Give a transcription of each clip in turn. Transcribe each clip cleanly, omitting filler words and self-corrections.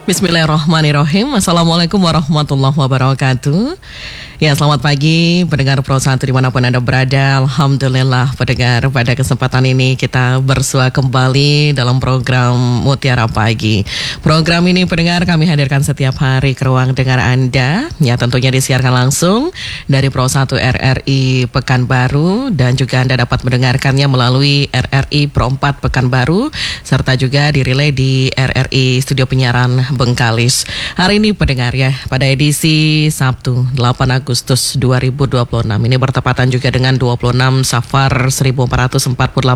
Bismillahirrahmanirrahim. Assalamualaikum warahmatullahi wabarakatuh. Ya, selamat pagi pendengar Pro 1 dimanapun Anda berada. Alhamdulillah pendengar, pada kesempatan ini kita bersua kembali dalam program Mutiara Pagi. Program ini pendengar kami hadirkan setiap hari ke ruang dengar Anda. Ya, tentunya disiarkan langsung dari Pro 1 RRI Pekanbaru, dan juga Anda dapat mendengarkannya melalui RRI Pro 4 Pekanbaru, serta juga dirilai di RRI Studio Penyiaran Bengkalis. Hari ini pendengar ya, pada edisi Sabtu 8 Agustus 2026 ini bertepatan juga dengan 26 Safar 1448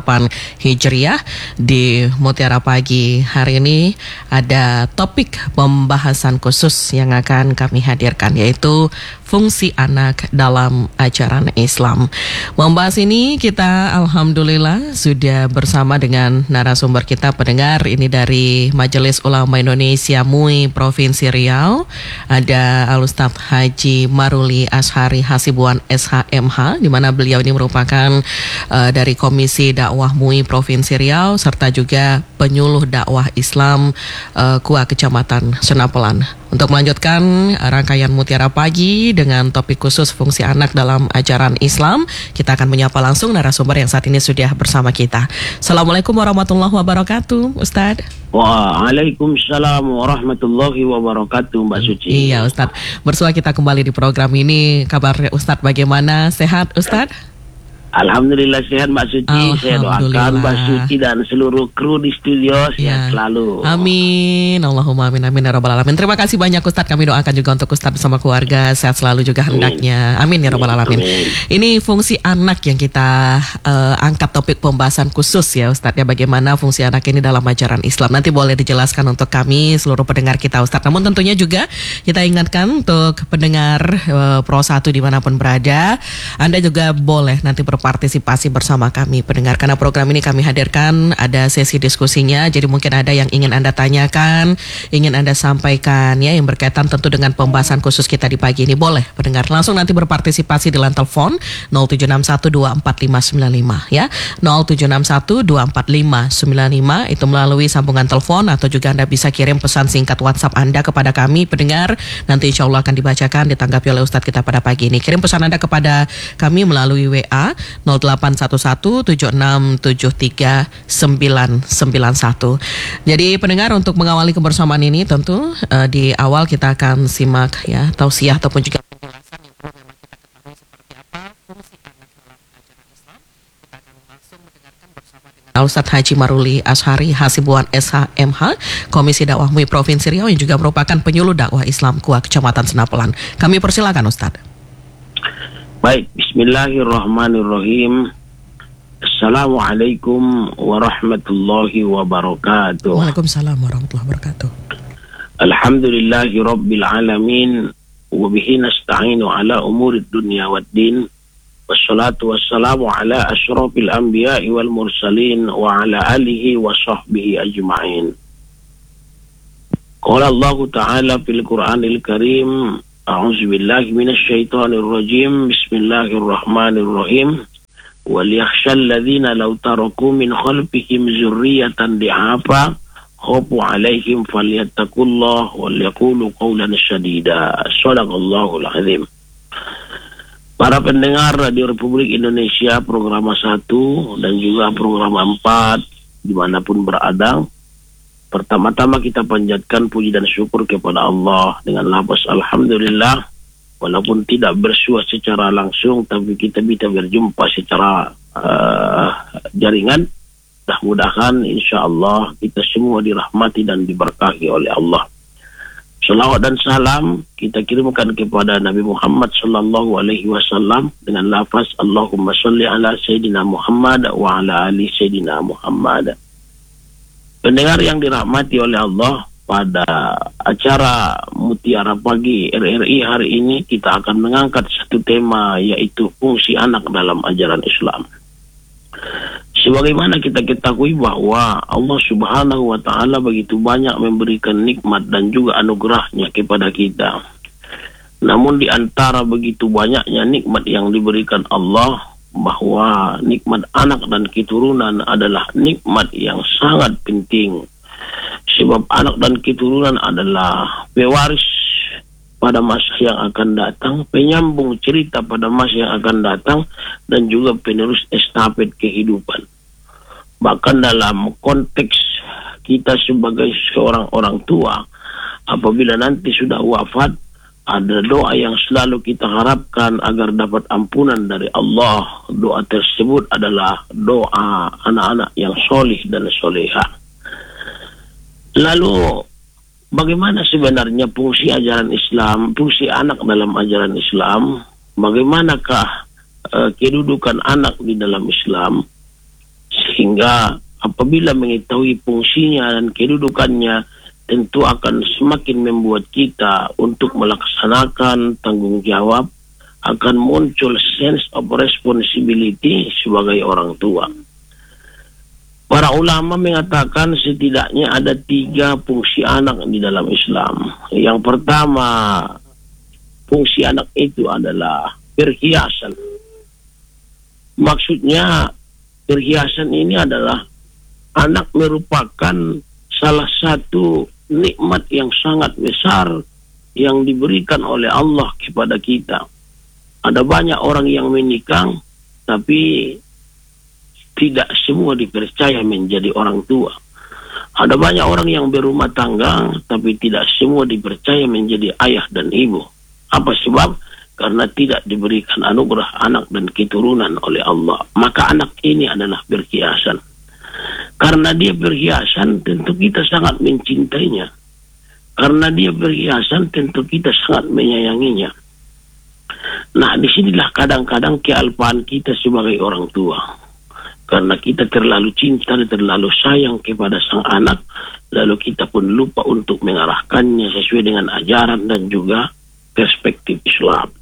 Hijriah. Di Mutiara Pagi hari ini ada topik pembahasan khusus yang akan kami hadirkan, yaitu fungsi anak dalam ajaran Islam. Membahas ini kita alhamdulillah sudah bersama dengan narasumber kita pendengar ini dari Majelis Ulama Indonesia MUI Provinsi Riau. Ada Al-Ustadz Haji Maruli Ashari Hasibuan SHMH, di mana beliau ini merupakan dari Komisi Dakwah MUI Provinsi Riau, serta juga penyuluh dakwah Islam KUA Kecamatan Senapelan. Untuk melanjutkan rangkaian Mutiara Pagi dengan topik khusus fungsi anak dalam ajaran Islam, kita akan menyapa langsung narasumber yang saat ini sudah bersama kita. Assalamualaikum warahmatullahi wabarakatuh, Ustadz. Waalaikumsalam warahmatullahi wabarakatuh, Mbak Suci. Iya, Ustadz. Bersua kita kembali di program ini. Kabar Ustadz bagaimana? Sehat, Ustadz? Alhamdulillah sehat, Mbak Suci. Saya doakan Mbak Suci dan seluruh kru di studio sehat selalu. Amin. Allahumma amin amin ya rabbal alamin. Terima kasih banyak Ustadz. Kami doakan juga untuk Ustadz bersama keluarga sehat selalu juga hendaknya. Amin ya rabbal alamin. Ini fungsi anak yang kita angkat topik pembahasan khusus ya Ustadz ya. Bagaimana fungsi anak ini dalam ajaran Islam. Nanti boleh dijelaskan untuk kami seluruh pendengar kita Ustadz. Namun tentunya juga kita ingatkan untuk pendengar Pro 1 dimanapun berada, Anda juga boleh nanti partisipasi bersama kami pendengar, karena program ini kami hadirkan ada sesi diskusinya. Jadi mungkin ada yang ingin Anda tanyakan, ingin Anda sampaikan ya, yang berkaitan tentu dengan pembahasan khusus kita di pagi ini. Boleh pendengar langsung nanti berpartisipasi di line telepon 0761245595 ya, 0761245595 itu melalui sambungan telepon, atau juga Anda bisa kirim pesan singkat WhatsApp Anda kepada kami pendengar. Nanti insya Allah akan dibacakan, ditanggapi oleh Ustadz kita pada pagi ini. Kirim pesan Anda kepada kami melalui WA 0811-7673-991. Jadi pendengar, untuk mengawali kebersamaan ini tentu di awal kita akan simak ya tausiah ataupun juga penjelasan yang perlu memang kita ketahui seperti apa fungsi anak dalam ajaran Islam. Kita akan langsung mendengarkan bersama dengan Al-Ustadz Haji Maruli Ashari Hasibuan SHMH, Komisi Dakwah MUI Provinsi Riau, yang juga merupakan penyuluh dakwah Islam KUA Kecamatan Senapelan. Kami persilakan Ustadz. Baik, bismillahirrahmanirrahim. Assalamualaikum warahmatullahi wabarakatuh. Waalaikumsalam warahmatullahi wabarakatuh. Alhamdulillahi rabbil alamin, wa bihi nasta'inu ala umurid dunya waddin. Wassalatu wassalamu ala asyrafil anbiya'i wal mursalin wa ala alihi wa sahbihi ajma'in. Qala Allah Ta'ala fil Qur'anil Karim, a'udzu billahi minasy syaithanir rajim. Bismillahirrahmanirrahim. Wal yakhshal ladzina law taraku min khalfihim dzurriyyatan di'afa khafu 'alaihim falyattaqullah wal yaqulu qawlan sadida. Shadaqallahul azim. Para pendengar Radio Republik Indonesia program 1 dan juga program 4 dimanapun berada, pertama-tama kita panjatkan puji dan syukur kepada Allah dengan lafaz alhamdulillah. Walaupun tidak bersua secara langsung, tapi kita bisa berjumpa secara jaringan. Mudah-mudahan insya Allah kita semua dirahmati dan diberkahi oleh Allah. Salawat dan salam kita kirimkan kepada Nabi Muhammad sallallahu alaihi wasallam dengan lafaz Allahumma sholli ala Sayyidina Muhammad wa ala ali Sayyidina Muhammad. Pendengar yang dirahmati oleh Allah, pada acara Mutiara Pagi RRI hari ini kita akan mengangkat satu tema, yaitu fungsi anak dalam ajaran Islam. Sebagaimana kita ketahui bahwa Allah Subhanahu wa Ta'ala begitu banyak memberikan nikmat dan juga anugerahnya kepada kita. Namun di antara begitu banyaknya nikmat yang diberikan Allah, bahwa nikmat anak dan keturunan adalah nikmat yang sangat penting. Sebab anak dan keturunan adalah pewaris pada masa yang akan datang, penyambung cerita pada masa yang akan datang, dan juga penerus estafet kehidupan. Bahkan dalam konteks kita sebagai seorang orang tua, apabila nanti sudah wafat, ada doa yang selalu kita harapkan agar dapat ampunan dari Allah. Doa tersebut adalah doa anak-anak yang solih dan soleha. Lalu bagaimana sebenarnya fungsi ajaran Islam, fungsi anak dalam ajaran Islam? Bagaimanakah kedudukan anak di dalam Islam? Sehingga apabila mengetahui fungsinya dan kedudukannya, tentu akan semakin membuat kita untuk melaksanakan tanggung jawab, akan muncul sense of responsibility sebagai orang tua. Para ulama mengatakan setidaknya ada 3 fungsi anak di dalam Islam. Yang pertama, fungsi anak itu adalah perhiasan. Maksudnya, perhiasan ini adalah anak merupakan salah satu nikmat yang sangat besar yang diberikan oleh Allah kepada kita. Ada banyak orang yang menikah, tapi tidak semua dipercaya menjadi orang tua. Ada banyak orang yang berumah tangga, tapi tidak semua dipercaya menjadi ayah dan ibu. Apa sebab? Karena tidak diberikan anugerah anak dan keturunan oleh Allah. Maka anak ini adalah perhiasan. Karena dia perhiasan, tentu kita sangat mencintainya. Karena dia perhiasan, tentu kita sangat menyayanginya. Nah, disinilah kadang-kadang kealpaan kita sebagai orang tua. Karena kita terlalu cinta dan terlalu sayang kepada sang anak, lalu kita pun lupa untuk mengarahkannya sesuai dengan ajaran dan juga perspektif Islam.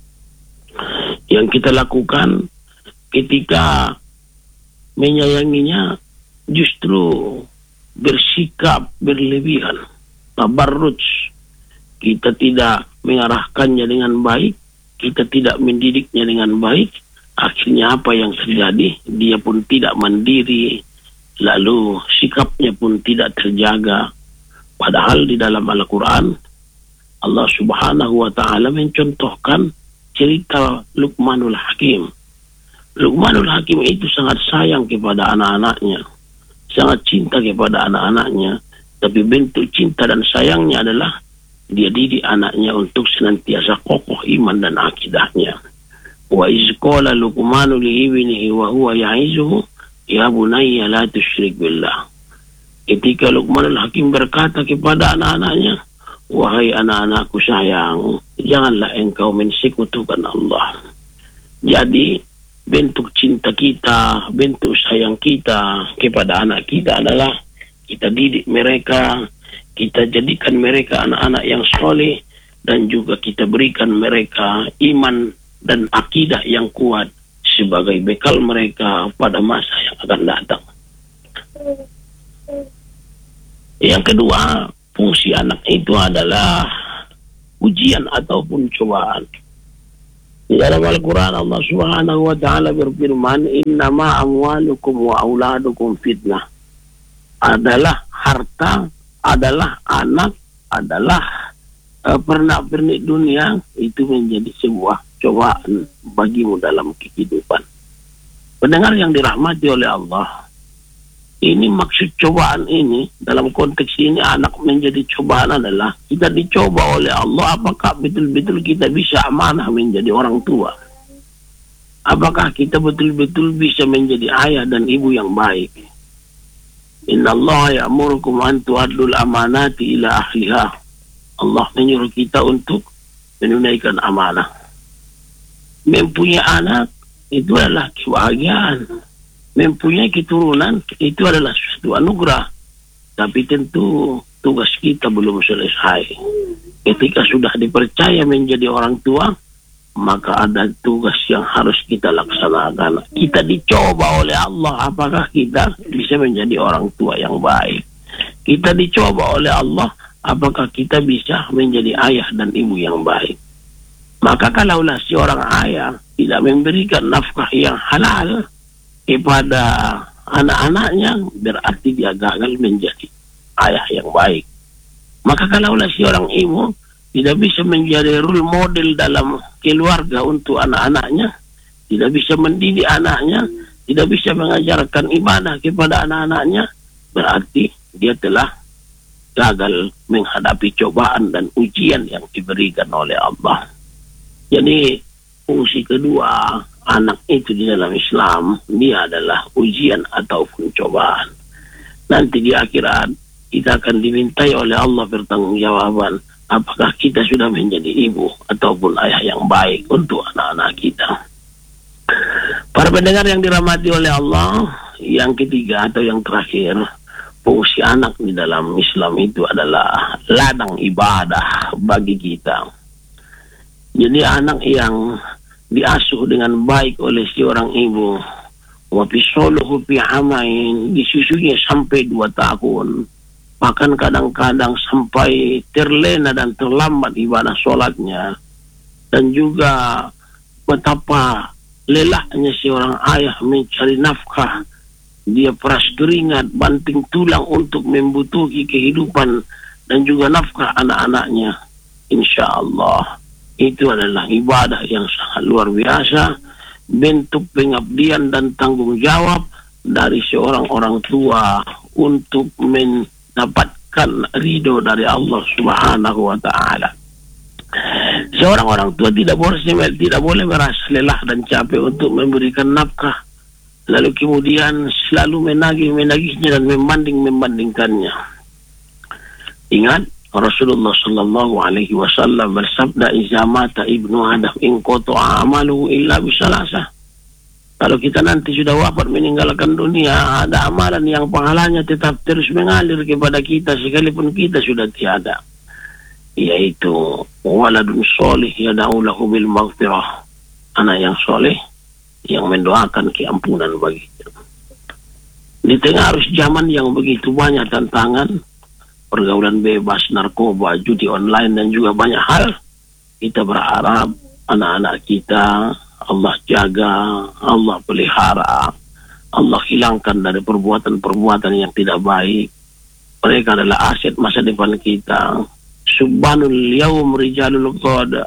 Yang kita lakukan ketika menyayanginya justru bersikap berlebihan, tabarruj. Kita tidak mengarahkannya dengan baik, kita tidak mendidiknya dengan baik. Akhirnya apa yang terjadi? Dia pun tidak mandiri, lalu sikapnya pun tidak terjaga. Padahal di dalam Al-Quran, Allah Subhanahu wa Ta'ala mencontohkan cerita Luqmanul Hakim. Luqmanul Hakim itu sangat sayang kepada anak-anaknya, sangat cinta kepada anak-anaknya. Tapi bentuk cinta dan sayangnya adalah dia didik anaknya untuk senantiasa kokoh iman dan akidahnya. Wa iz qala Luqmanu li ibnihi wa huwa ya'izuhu ya bunayya la tusyrik billah. Ketika Luqmanul Hakim berkata kepada anak-anaknya, wahai anak-anakku sayang, janganlah engkau mensekutukan Allah. Jadi bentuk cinta kita, bentuk sayang kita kepada anak kita adalah kita didik mereka, kita jadikan mereka anak-anak yang soleh, dan juga kita berikan mereka iman dan akidah yang kuat sebagai bekal mereka pada masa yang akan datang. Yang kedua, fungsi anak itu adalah ujian ataupun cobaan. Di dalam Al-Quran Allah Subhanahu wa Ta'ala berfirman, innama amwalukum wa auladukum fitnah. Adalah harta, adalah anak, adalah pernak-pernik dunia, itu menjadi sebuah cobaan bagimu dalam kehidupan. Pendengar yang dirahmati oleh Allah, ini maksud cobaan ini, dalam konteks ini anak menjadi cobaan adalah kita dicoba oleh Allah, apakah betul-betul kita bisa amanah menjadi orang tua? Apakah kita betul-betul bisa menjadi ayah dan ibu yang baik? Inna Allah ya'murukum an tu'addul amanati ila ahliha. Allah menyuruh kita untuk menunaikan amanah. Mempunyai anak itu adalah kebahagiaan. Mempunyai keturunan itu adalah suatu anugerah. Tapi tentu tugas kita belum selesai. Ketika sudah dipercaya menjadi orang tua, maka ada tugas yang harus kita laksanakan. Kita dicoba oleh Allah, apakah kita bisa menjadi orang tua yang baik. Kita dicoba oleh Allah, apakah kita bisa menjadi ayah dan ibu yang baik. Maka kalaulah seorang ayah tidak memberikan nafkah yang halal kepada anak-anaknya, berarti dia gagal menjadi ayah yang baik. Maka kalaulah seorang ibu tidak bisa menjadi role model dalam keluarga untuk anak-anaknya, tidak bisa mendidik anaknya, tidak bisa mengajarkan ibadah kepada anak-anaknya, berarti dia telah gagal menghadapi cobaan dan ujian yang diberikan oleh Allah. Jadi fungsi kedua anak itu di dalam Islam, dia adalah ujian ataupun cobaan. Nanti di akhirat kita akan dimintai oleh Allah pertanggungjawaban, apakah kita sudah menjadi ibu ataupun ayah yang baik untuk anak-anak kita. Para pendengar yang dirahmati oleh Allah, yang ketiga atau yang terakhir, fungsi anak di dalam Islam itu adalah ladang ibadah bagi kita. Jadi anak yang diasuh dengan baik oleh seorang ibu, wa fisoluhu fi amain, disusunya sampai 2 tahun, bahkan kadang-kadang sampai terlena dan terlambat ibadah sholatnya, dan juga betapa lelahnya seorang ayah mencari nafkah. Dia peras keringat, banting tulang untuk membutuhi kehidupan dan juga nafkah anak-anaknya. Insya Allah itu adalah ibadah yang sangat luar biasa, bentuk pengabdian dan tanggung jawab dari seorang orang tua untuk mendapatkan ridho dari Allah Subhanahu wa Ta'ala. Seorang orang tua tidak boleh merasa lelah dan capek untuk memberikan nafkah, lalu kemudian selalu menagihnya dan membandingkannya. Ingat, Rasulullah Sallallahu Alaihi Wasallam bersabda, "Iza mata ibnu Adam in qata'a amaluhu illa bisalasah." Kalau kita nanti sudah wafat meninggalkan dunia, ada amalan yang pahalanya tetap terus mengalir kepada kita sekalipun kita sudah tiada, yaitu waladun sholih yad'u lahu bil maghfirah, anak yang soleh yang mendoakan keampunan baginya. Di tengah arus zaman yang begitu banyak tantangan, pergaulan bebas, narkoba, judi online, dan juga banyak hal, kita berharap anak-anak kita Allah jaga, Allah pelihara, Allah hilangkan dari perbuatan-perbuatan yang tidak baik. Mereka adalah aset masa depan kita. Subhanul yaum rijalul qada.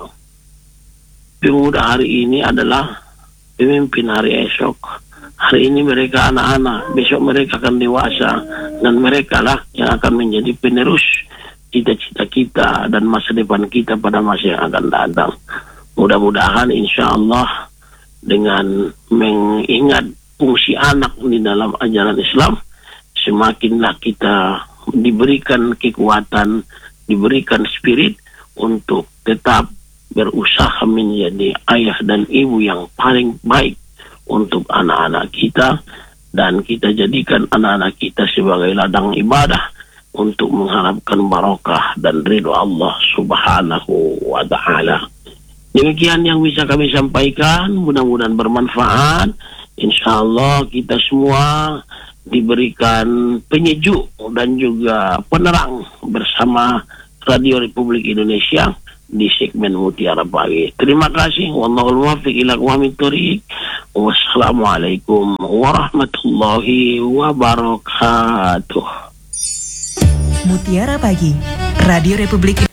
Pemuda hari ini adalah pemimpin hari esok. Hari ini mereka anak-anak, besok mereka akan dewasa, dan mereka lah yang akan menjadi penerus cita-cita kita dan masa depan kita pada masa yang akan datang. Mudah-mudahan insya Allah dengan mengingat fungsi anak di dalam ajaran Islam, semakinlah kita diberikan kekuatan, diberikan spirit untuk tetap berusaha menjadi ayah dan ibu yang paling baik untuk anak-anak kita, dan kita jadikan anak-anak kita sebagai ladang ibadah untuk mengharapkan barokah dan ridho Allah Subhanahu wa Ta'ala. Demikian yang bisa kami sampaikan, mudah-mudahan bermanfaat. Insya Allah kita semua diberikan penyejuk dan juga penerang bersama Radio Republik Indonesia di segmen Mutiara Pagi. Terima kasih. Wallahul muwaffiq ila aqwamit thoriq. Wassalamualaikum warahmatullahi wabarakatuh. Mutiara Pagi, Radio Republik